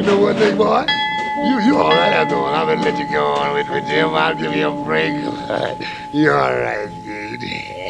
You know what, big boy? You all right after all. I'm gonna let you go on with Jim. I'll give you a break. You all right, dude.